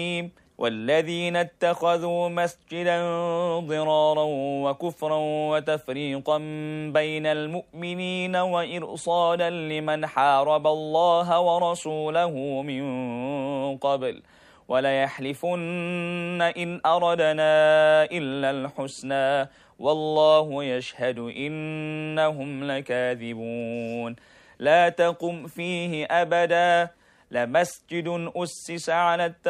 والذين اتخذوا مسجدا ضرارا وكفرا وتفريقا بين المؤمنين وإرصادا لمن حارب الله ورسوله من قبل وليحلفن إن أردنا إلا الحسنى والله يشهد إنهم لكاذبون لا تقم فيه أبدا لمسجد أسس على التقوى